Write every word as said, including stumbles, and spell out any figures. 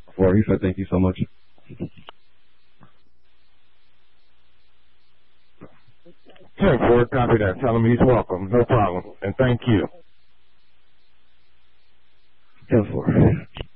For he said thank you so much. ten four, copy that. Tell him he's welcome. No problem. And thank you. ten four.